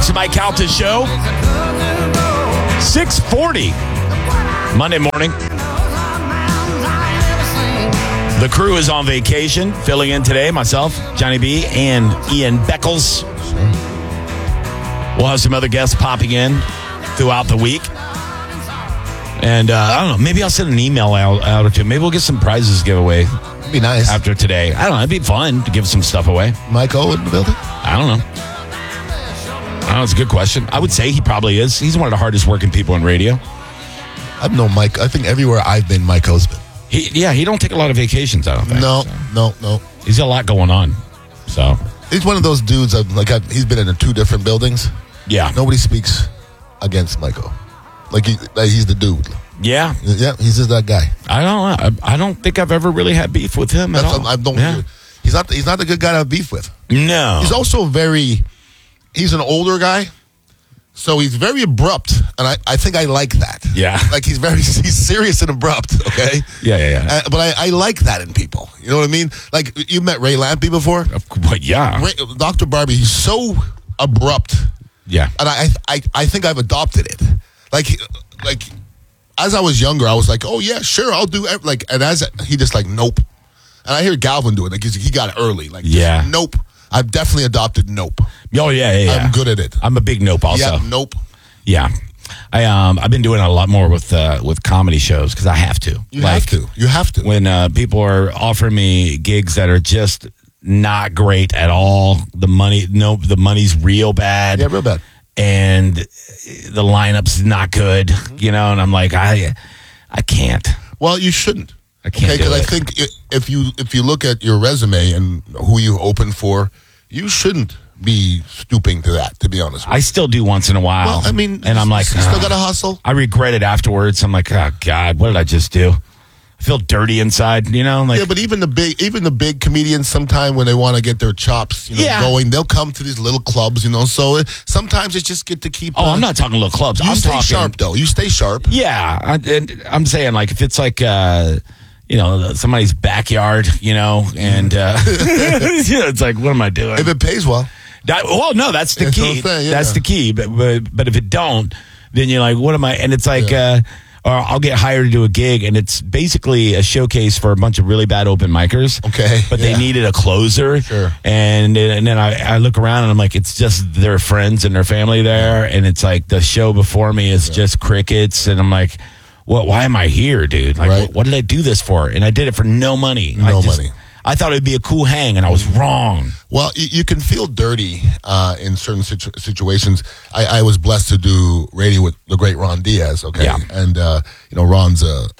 It's the Mike Calta Show. 6:40 Monday morning. The crew is on vacation. Filling in today, myself, Johnny B, and Ian Beckles. We'll have some other guests popping in throughout the week. And I don't know, maybe I'll send an email out or two. Maybe we'll get some prizes to give away. It'd be nice. After today. I don't know, it'd be fun to give some stuff away. Michael in the building? I don't know. It's a good question. I would say he probably is. He's one of the hardest working people in radio. I've known Mike. I think everywhere I've been, Michael's been. He don't take a lot of vacations, I don't think. No. He's got a lot going on. So he's one of those dudes. He's been in 2 different buildings. Yeah. Nobody speaks against Michael. He's the dude. Yeah. Yeah, he's just that guy. I don't know. I don't think I've ever really had beef with him at all. He's not the good guy to have beef with. No. He's also he's an older guy, so he's very abrupt, and I think I like that. Yeah. He's serious and abrupt, okay? Yeah. But I like that in people. You know what I mean? Like, you met Ray Lampy before? But yeah. Dr. Barbie, he's so abrupt. Yeah. And I think I've adopted it. Like as I was younger, I was like, oh yeah, sure, I'll do it. And as he just nope. And I hear Galvin do it. He got it early. Nope. I've definitely adopted nope. Oh yeah. I'm good at it. I'm a big nope also. Yeah, nope. Yeah. I've been doing a lot more with comedy shows because I have to. You have to. When people are offering me gigs that are just not great at all, the money's real bad. Yeah, real bad. And the lineup's not good, and I'm like, I can't. Well, you shouldn't. I can't because I think if you look at your resume and who you open for, you shouldn't be stooping to that, to be honest with you. I still do once in a while. Well, and I'm like, you still got to hustle. I regret it afterwards. I'm like, oh God, what did I just do? I feel dirty inside, Yeah, but even the big comedians, sometimes when they want to get their chops, going, they'll come to these little clubs, So sometimes it's just good to keep. Oh, I'm not talking little clubs. I'm stay sharp though. You stay sharp. Yeah, I'm saying if it's somebody's backyard, and it's like, what am I doing? If it pays well. No, that's the key. That's the key. But if it don't, then you're like, what am I? And it's like. Or I'll get hired to do a gig, and it's basically a showcase for a bunch of really bad open micers. Okay. But they needed a closer. Sure. And then I look around, and I'm like, it's just their friends and their family there. And it's like the show before me is just crickets. And I'm like, why am I here, dude? What did I do this for? And I did it for no money. Money. I thought it would be a cool hang, and I was wrong. Well, you can feel dirty in certain situations. I was blessed to do radio with the great Ron Diaz, okay? Yeah. And, Ron's,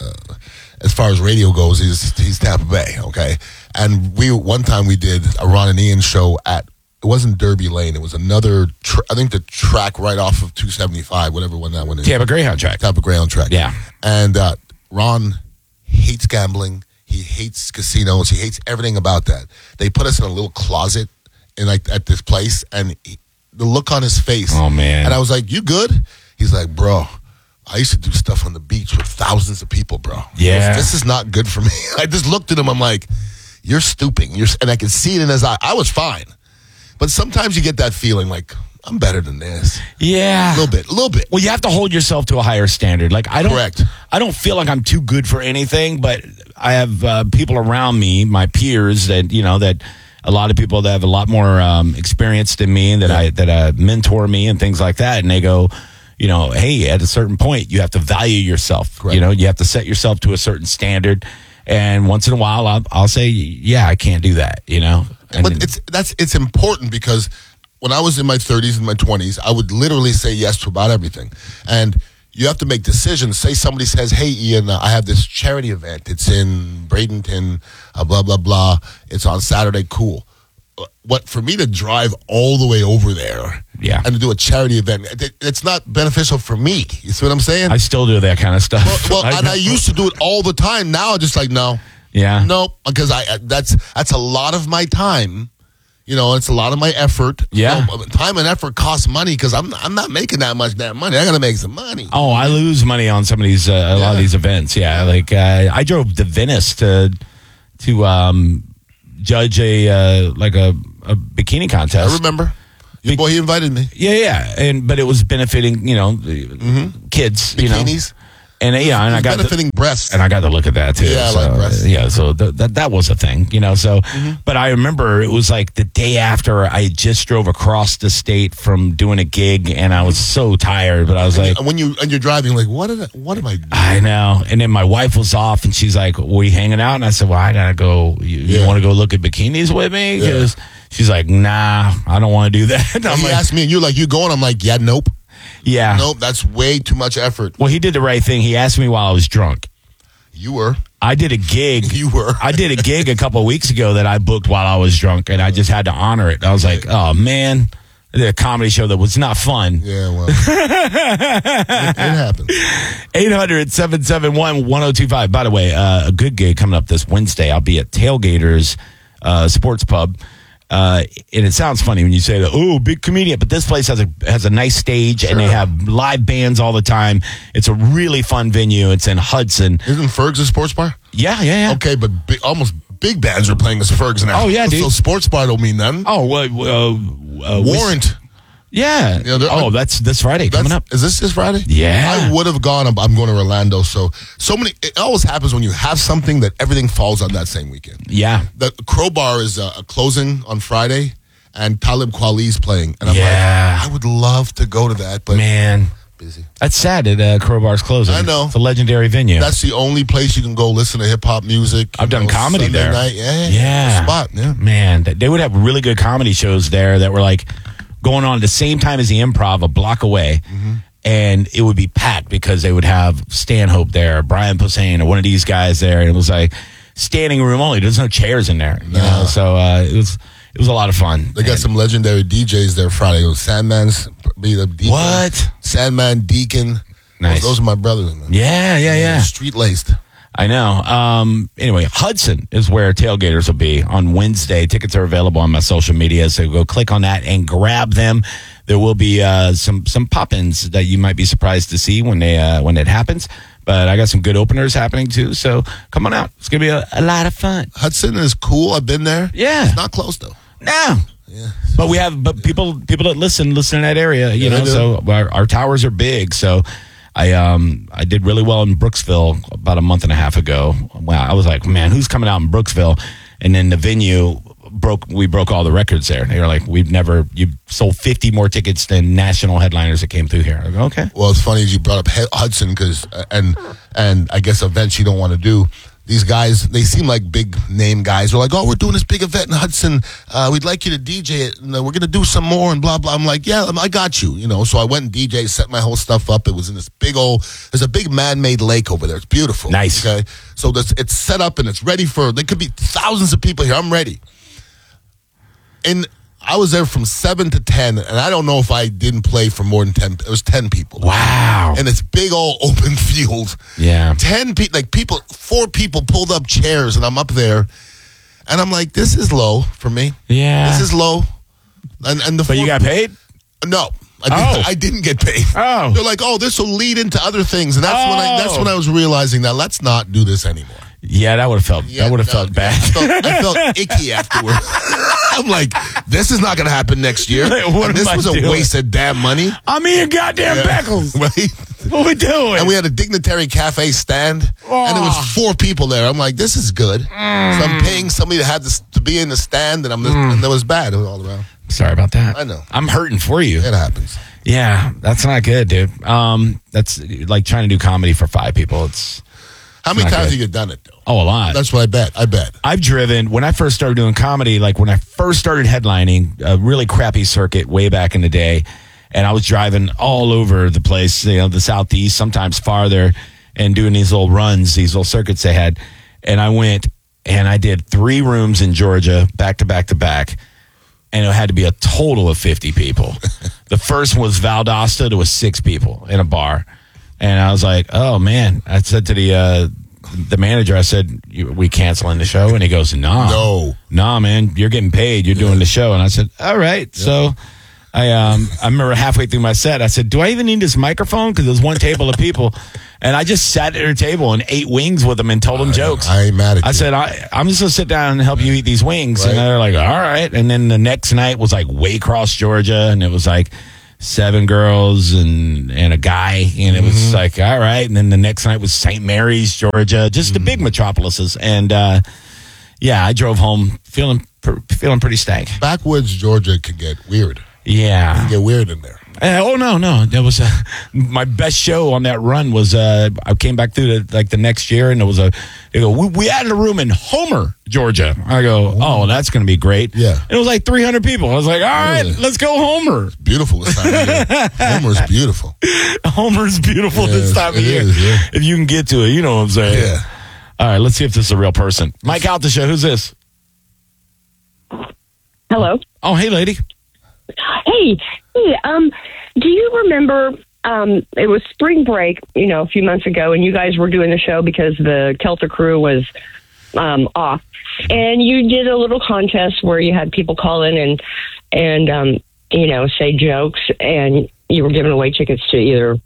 as far as radio goes, he's Tampa Bay, okay? And one time we did a Ron and Ian show it wasn't Derby Lane, it was another, I think the track right off of 275, whatever one that one is. Tampa Greyhound track. Tampa Greyhound track. Yeah. And Ron hates gambling. He hates casinos. He hates everything about that. They put us in a little closet at this place, and the look on his face. Oh, man. And I was like, you good? He's like, bro, I used to do stuff on the beach with thousands of people, bro. Yeah. This is not good for me. I just looked at him. I'm like, you're stooping. And I could see it in his eye. I was fine. But sometimes you get that feeling like, I'm better than this. Yeah. A little bit. Well, you have to hold yourself to a higher standard. Correct. I don't feel like I'm too good for anything, but I have people around me, my peers, that a lot of people that have a lot more experience than me, and that mentor me and things like that, and they go, hey, at a certain point, you have to value yourself. Correct. You have to set yourself to a certain standard, and once in a while, I'll say, yeah, I can't do that. But it's important because when I was in my 30s and my 20s, I would literally say yes to about everything. And you have to make decisions. Say somebody says, hey, Ian, I have this charity event. It's in Bradenton, blah, blah, blah. It's on Saturday. Cool. For me to drive all the way over there and to do a charity event, it's not beneficial for me. You see what I'm saying? I still do that kind of stuff. Well, I used to do it all the time. Now I'm just like, no. Yeah. No, because that's a lot of my time. It's a lot of my effort. Yeah. Time and effort costs money because I'm not making that much damn money. I got to make some money. Oh, I lose money on some of these, a lot of these events. Yeah. I drove to Venice to judge a bikini contest. I remember. Boy, he invited me. Yeah. But it was benefiting, kids, Bikinis. And and I got benefiting breasts. and I got to look at that too. Yeah, I like breasts. Yeah, so that was a thing, So, but I remember it was like the day after I just drove across the state from doing a gig, and I was so tired. But I was like, when you're driving, like, what am I doing? I know. And then my wife was off, and she's like, "We hanging out?" And I said, "Well, I gotta go. You want to go look at bikinis with me?" Because she's like, "Nah, I don't want to do that." And he asked me, and you're like, "You going?" I'm like, "Yeah, nope." Yeah. Nope, that's way too much effort. Well, he did the right thing. He asked me while I was drunk. You were. I did a gig. You were. I did a gig a couple of weeks ago that I booked while I was drunk, and I just had to honor it. I was like, oh, man. I did a comedy show that was not fun. Yeah, well. it happens. 800-771-1025. By the way, a good gig coming up this Wednesday. I'll be at Tailgaters Sports Pub. And it sounds funny when you say that, oh, big comedian, but this place has a nice stage, and they have live bands all the time. It's a really fun venue. It's in Hudson. Isn't Ferg's a sports bar? Yeah. Okay, but almost big bands are playing as Ferg's now. Oh, yeah, dude. So sports bar don't mean nothing. Oh, Warrant. Yeah. That's this Friday coming up. Is this Friday? Yeah. I would have gone. I'm going to Orlando. So many. It always happens when you have something that everything falls on that same weekend. Yeah. The Crowbar is a closing on Friday, and Talib Kweli's playing. And I'm like, I would love to go to that, but man, busy. That's sad that Crowbar's closing. I know. It's a legendary venue. That's the only place you can go listen to hip hop music. I've done comedy Sunday there. Night. Yeah. Spot. Yeah. Man, they would have really good comedy shows there that were like going on at the same time as the Improv, a block away. And it would be packed because they would have Stanhope there, Brian Posehn, or one of these guys there. And it was like standing room only. There's no chairs in there. You know? So it was a lot of fun. They got some legendary DJs there Friday. It was Sandman's be the Deacon. What? Sandman, Deacon. Nice. Those are my brothers, man. Yeah. Street laced. I know. Anyway, Hudson is where Tailgaters will be on Wednesday. Tickets are available on my social media, so go click on that and grab them. There will be some pop-ins that you might be surprised to see when it happens. But I got some good openers happening too, so come on out. It's gonna be a lot of fun. Hudson is cool. I've been there. Yeah, it's not close though. No. Yeah. But we have people that listen in that area. You know, so our towers are big. So I did really well in Brooksville about a month and a half ago. Wow, I was like, man, who's coming out in Brooksville? And then the venue we broke all the records there. They were like, you sold 50 more tickets than national headliners that came through here. I go, okay. Well, it's funny you brought up Hudson because and I guess events you don't want to do. These guys, they seem like big name guys. They're like, oh, we're doing this big event in Hudson. We'd like you to DJ it, and we're going to do some more and blah, blah. I'm like, yeah, I got you. You know, so I went and DJ, set my whole stuff up. It was in this there's a big man-made lake over there. It's beautiful. Nice. Okay. So it's set up and it's ready there could be thousands of people here. I'm ready. And I was there from 7 to 10, and I don't know if I didn't play for more than 10. It was 10 people. Wow. And it's big old open field. Yeah. 10 people, 4 people pulled up chairs, and I'm up there, and I'm like, this is low for me. Yeah. This is low. And but you got paid? No. I didn't get paid. Oh. They're like, oh, this will lead into other things. And that's when I was realizing that let's not do this anymore. Yeah, that would have felt bad. I felt icky afterwards. I'm like, this is not going to happen next year. Like, this was a waste of damn money. I'm eating goddamn Beckles. Right? What we doing? And we had a Dignitary Cafe stand, and there was 4 people there. I'm like, this is good. So I'm paying somebody to be in the stand, and that was bad. It was all around. Sorry about that. I know. I'm hurting for you. It happens. Yeah, that's not good, dude. That's like trying to do comedy for 5 people. How many times have you done it, though? Oh, a lot. That's what I bet. I've driven, when I first started doing comedy, like when I first started headlining a really crappy circuit way back in the day, and I was driving all over the place, the Southeast, sometimes farther, and doing these little runs, these little circuits they had. And I went and I did 3 rooms in Georgia, back to back to back, and it had to be a total of 50 people. The first one was Valdosta. There was 6 people in a bar. And I was like, oh, man. I said to the manager, I said, we canceling the show? And he goes, nah, man, you're getting paid. You're doing the show. And I said, all right. Yeah. So I remember halfway through my set, I said, do I even need this microphone? Because there's one table of people. And I just sat at their table and ate wings with them and told them jokes. I ain't mad at you. I said, I'm just going to sit down and help you eat these wings. Right. And they're like, all right. And then the next night was like Waycross, Georgia. And it was like 7 girls and a guy. And it was like, all right. And then the next night was St. Mary's, Georgia. Just the big metropolises. And, I drove home feeling pretty stank. Backwoods Georgia can get weird. Yeah. Can get weird in there. No. That was my best show on that run was I came back through the next year and they go, we added a room in Homer, Georgia. I go, oh, that's going to be great. Yeah. And it was like 300 people. I was like, all right, let's go Homer. It's beautiful this time of year. Homer's beautiful. Homer's beautiful this time of year. Is, yeah. If you can get to it, you know what I'm saying? Yeah. All right, let's see if this is a real person. Mike out the show. Who's this? Hello. Oh, hey, lady. Hey, do you remember, it was spring break, a few months ago, and you guys were doing the show because the Celtic crew was off. And you did a little contest where you had people call in and say jokes, and you were giving away tickets to either,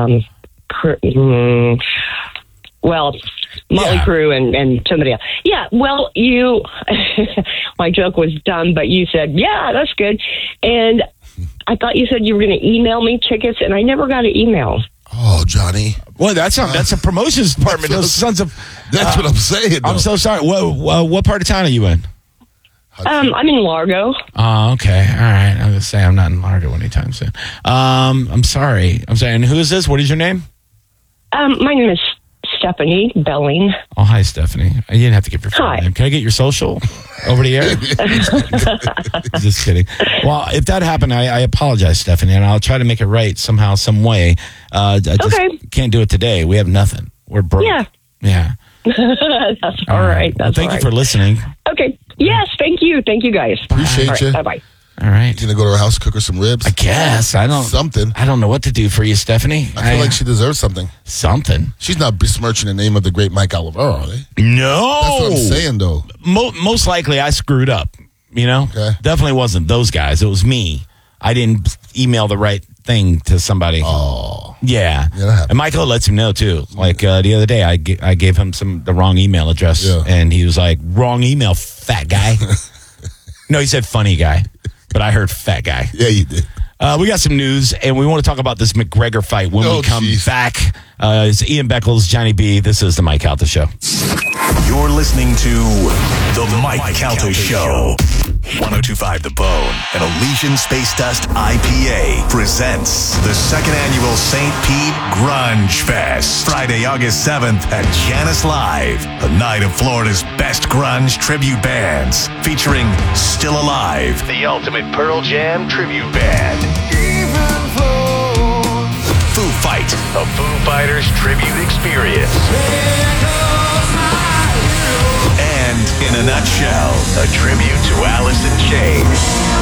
Motley Crue and somebody else. Yeah, well, you, my joke was dumb, but you said, yeah, that's good. And I thought you said you were going to email me tickets, and I never got an email. Oh, Johnny. Well, that's a promotions department. Those sons of... That's what I'm saying, though. I'm so sorry. What part of town are you in? I'm in Largo. Oh, okay. All right. I was going to say I'm not in Largo anytime soon. I'm sorry. I'm saying, who is this? What is your name? My name is Stephanie Belling. Oh, hi, Stephanie. You didn't have to give your full name. Can I get your social over the air? Just kidding. Well, if that happened, I apologize, Stephanie, and I'll try to make it right somehow, some way. I just can't do it today. We have nothing. We're broke. Yeah. That's all right. That's thank you for listening. Okay. Yes, thank you. Thank you, guys. Appreciate you. Bye-bye. All right. You gonna go to her house, cook her some ribs? I guess. I don't know what to do for you, Stephanie. I feel like she deserves something. Something. She's not besmirching the name of the great Mike Olivero, are they? No. That's what I'm saying, though. Most likely I screwed up, Okay. Definitely wasn't those guys. It was me. I didn't email the right thing to somebody. Oh. Yeah. that happens. And Michael lets him know, too. Like the other day, I gave him the wrong email address, and he was like, wrong email, fat guy. No, he said funny guy. But I heard fat guy. Yeah, you did. We got some news, and we want to talk about this McGregor fight when we come back. It's Ian Beckles, Johnny B. This is the Mike Calta Show. You're listening to the Mike Calta Show. 102.5 The Bone and Elysian Space Dust IPA presents the second annual St. Pete Grunge Fest. Friday, August 7th at Janice Live. A night of Florida's best grunge tribute bands featuring Still Alive, the ultimate Pearl Jam tribute band. Foo Fight, a Foo Fighters tribute experience. And in a nutshell, a tribute to Alice in Chains.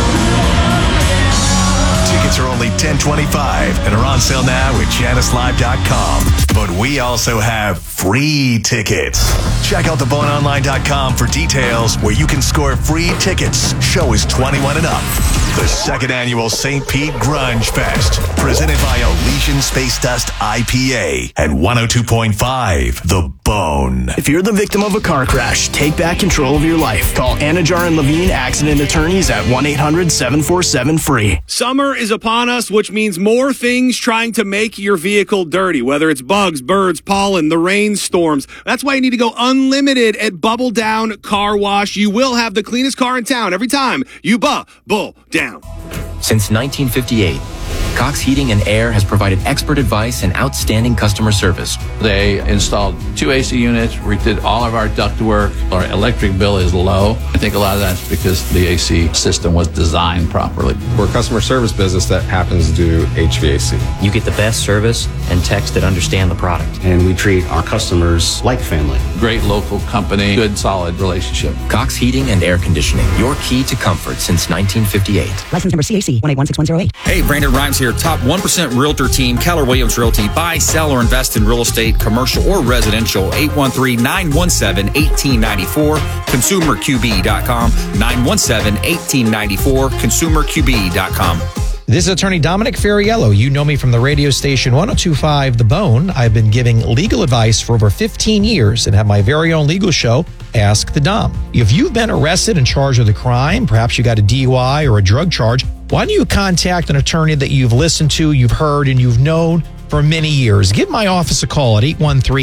Tickets are only $10.25 and are on sale now at JaniceLive.com. But we also have free tickets. Check out theboneonline.com for details where you can score free tickets. Show is 21 and up. The second annual St. Pete Grunge Fest, presented by Elysian Space Dust IPA and 102.5 The Bone. If you're the victim of a car crash, take back control of your life. Call Anajar and Levine Accident Attorneys at 1-800-747-FREE. Summer is upon us, which means more things trying to make your vehicle dirty, whether it's bugs, birds, pollen, the rainstorms. That's why you need to go unlimited at Bubble Down Car Wash. You will have the cleanest car in town every time you bubble down. Since 1958, Cox Heating and Air has provided expert advice and outstanding customer service. They installed 2 AC units, redid all of our ductwork. Our electric bill is low. I think a lot of that's because the AC system was designed properly. We're a customer service business that happens to do HVAC. You get the best service and techs that understand the product. And we treat our customers like family. Great local company, good solid relationship. Cox Heating and Air Conditioning, your key to comfort since 1958. License number CAC 1816108. Hey, Brandon Rhymes here. Top 1% Realtor team, Keller Williams Realty. Buy, sell, or invest in real estate, commercial or residential. 813-917-1894. ConsumerQB.com. 917-1894. ConsumerQB.com. This is attorney Dominic Ferriello. You know me from the radio station 102.5 The Bone. I've been giving legal advice for over 15 years and have my very own legal show, Ask the Dom. If you've been arrested and charged with a crime, perhaps you got a DUI or a drug charge, why don't you contact an attorney that you've listened to, you've heard, and you've known for many years? Give my office a call at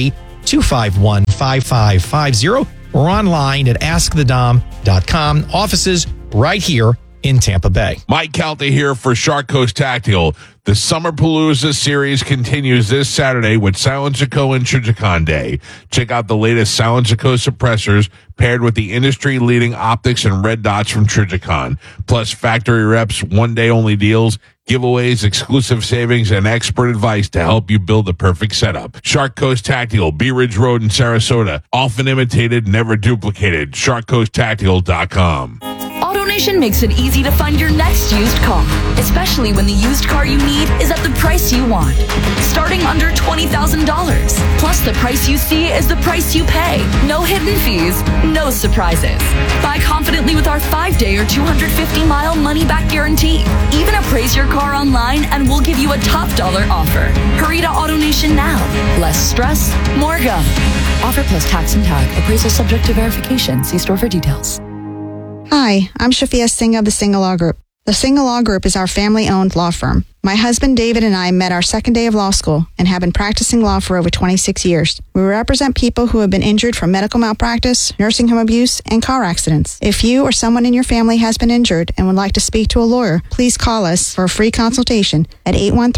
813-251-5550 or online at askthedom.com. Offices right here in Tampa Bay. Mike Calta here for Shark Coast Tactical. The Summer Palooza series continues this Saturday with Silence Co. and Trijicon Day. Check out the latest Silence Co. suppressors paired with the industry-leading optics and red dots from Trijicon. Plus factory reps, one-day-only deals, giveaways, exclusive savings, and expert advice to help you build the perfect setup. Shark Coast Tactical, Bee Ridge Road in Sarasota. Often imitated, never duplicated. SharkCoastTactical.com. AutoNation makes it easy to find your next used car, especially when the used car you need is at the price you want. Starting under $20,000. Plus, the price you see is the price you pay. No hidden fees, no surprises. Buy confidently with our 5-day or 250-mile money-back guarantee. Even appraise your car online and we'll give you a top dollar offer. Hurry to AutoNation now. Less stress, more go. Offer plus tax and tag. Appraisal subject to verification. See store for details. Hi, I'm Shafia Singh of the Single Law Group. The Single Law Group is our family-owned law firm. My husband David and I met our second day of law school and have been practicing law for over 26 years. We represent people who have been injured from medical malpractice, nursing home abuse, and car accidents. If you or someone in your family has been injured and would like to speak to a lawyer, please call us for a free consultation at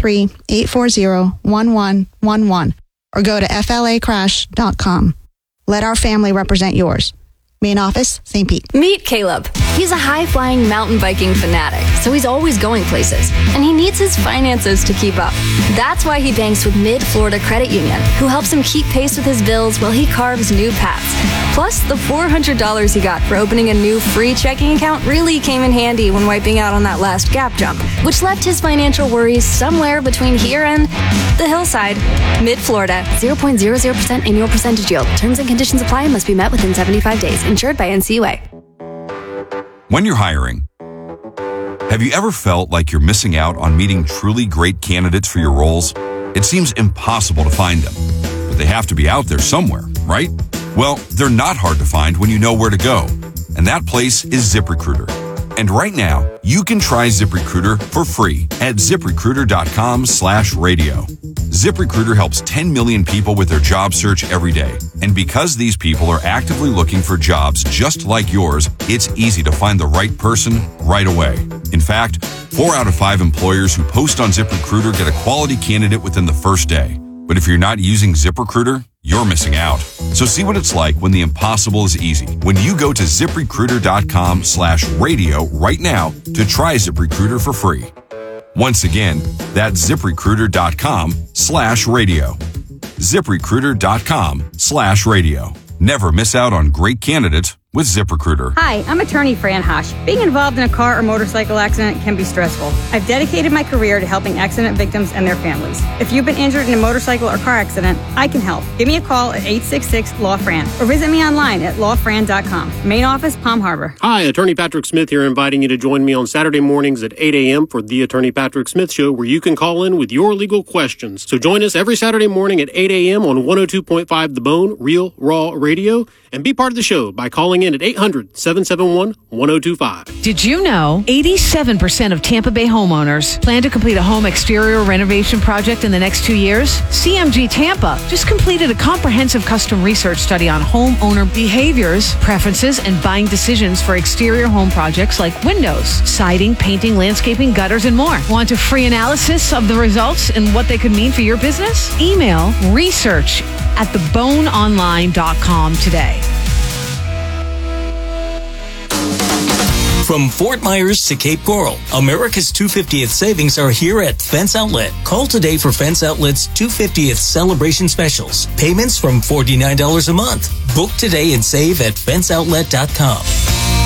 813-840-1111 or go to flacrash.com. Let our family represent yours. Main office, St. Pete. Meet Caleb. He's a high-flying mountain biking fanatic, so he's always going places, and he needs his finances to keep up. That's why he banks with Mid-Florida Credit Union, who helps him keep pace with his bills while he carves new paths. Plus, the $400 he got for opening a new free checking account really came in handy when wiping out on that last gap jump, which left his financial worries somewhere between here and the hillside. Mid-Florida, 0.00% annual percentage yield. Terms and conditions apply and must be met within 75 days. Insured by NCUA. When you're hiring, have you ever felt like you're missing out on meeting truly great candidates for your roles? It seems impossible to find them, but they have to be out there somewhere, right? Well, they're not hard to find when you know where to go, and that place is ZipRecruiter. And right now, you can try ZipRecruiter for free at ZipRecruiter.com/radio. ZipRecruiter helps 10 million people with their job search every day. And because these people are actively looking for jobs just like yours, it's easy to find the right person right away. In fact, 4 out of 5 employers who post on ZipRecruiter get a quality candidate within the first day. But if you're not using ZipRecruiter, you're missing out. So see what it's like when the impossible is easy. When you go to ZipRecruiter.com/radio right now to try ZipRecruiter for free. Once again, that's ZipRecruiter.com/radio. ZipRecruiter.com/radio. Never miss out on great candidates with ZipRecruiter. Hi, I'm attorney Fran Hosh. Being involved in a car or motorcycle accident can be stressful. I've dedicated my career to helping accident victims and their families. If you've been injured in a motorcycle or car accident, I can help. Give me a call at 866-LAW-FRAN or visit me online at lawfran.com. Main office, Palm Harbor. Hi, Attorney Patrick Smith here, inviting you to join me on Saturday mornings at 8 a.m. for the Attorney Patrick Smith Show, where you can call in with your legal questions. So join us every Saturday morning at 8 a.m. on 102.5 The Bone, Real Raw Radio, and be part of the show by calling in at 800-771-1025. Did you know 87% of Tampa Bay homeowners plan to complete a home exterior renovation project in the next 2 years? CMG Tampa just completed a comprehensive custom research study on homeowner behaviors, preferences, and buying decisions for exterior home projects like windows, siding, painting, landscaping, gutters, and more. Want a free analysis of the results and what they could mean for your business? Email research@theboneonline.com today. From Fort Myers to Cape Coral, America's 250th savings are here at Fence Outlet. Call today for Fence Outlet's 250th celebration specials. Payments from $49 a month. Book today and save at fenceoutlet.com.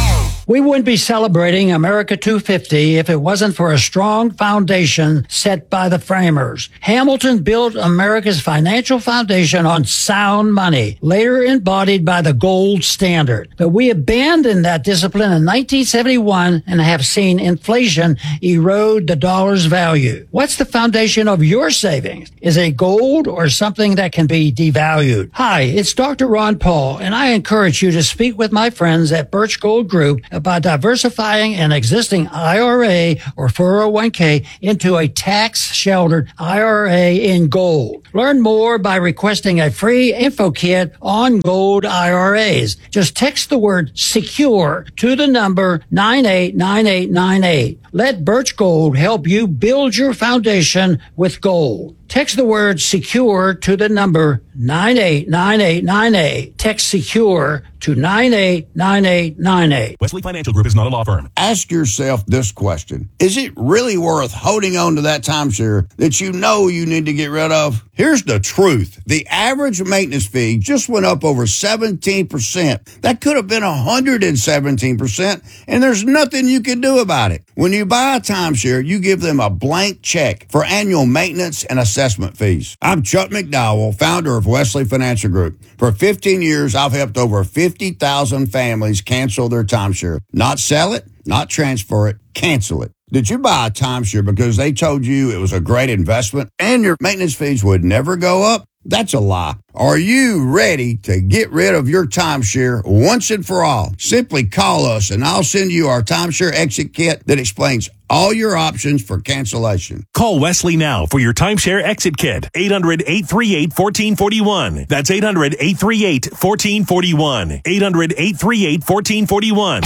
We wouldn't be celebrating America 250 if it wasn't for a strong foundation set by the framers. Hamilton built America's financial foundation on sound money, later embodied by the gold standard. But we abandoned that discipline in 1971 and have seen inflation erode the dollar's value. What's the foundation of your savings? Is it gold or something that can be devalued? Hi, it's Dr. Ron Paul, and I encourage you to speak with my friends at Birch Gold Group about diversifying an existing IRA or 401k into a tax-sheltered IRA in gold. Learn more by requesting a free info kit on gold IRAs. Just text the word SECURE to the number 989898. Let Birch Gold help you build your foundation with gold. Text the word SECURE to the number 989898. Text SECURE to 989898. Wesley Financial Group is not a law firm. Ask yourself this question. Is it really worth holding on to that timeshare that you know you need to get rid of? Here's the truth. The average maintenance fee just went up over 17%. That could have been 117%, and there's nothing you can do about it. When you buy a timeshare, you give them a blank check for annual maintenance and assessment fees. I'm Chuck McDowell, founder of Wesley Financial Group. For 15 years, I've helped over 50,000 families cancel their timeshare. Not sell it, not transfer it, cancel it. Did you buy a timeshare because they told you it was a great investment and your maintenance fees would never go up? That's a lie. Are you ready to get rid of your timeshare once and for all? Simply call us and I'll send you our timeshare exit kit that explains all your options for cancellation. Call Wesley now for your timeshare exit kit. 800-838-1441. That's 800-838-1441. 800-838-1441.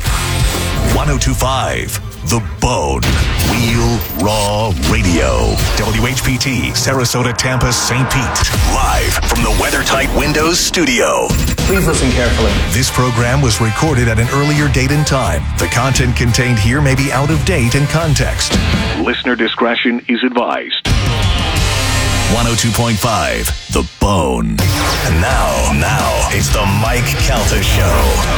1025 The Bone. Real Raw Radio. WHPT, Sarasota, Tampa, St. Pete. Live from the WeatherTight Windows studio. Please listen carefully. This program was recorded at an earlier date and time. The content contained here may be out of date and context. Listener discretion is advised. 102.5 The Bone. And now, it's the Mike Calta Show.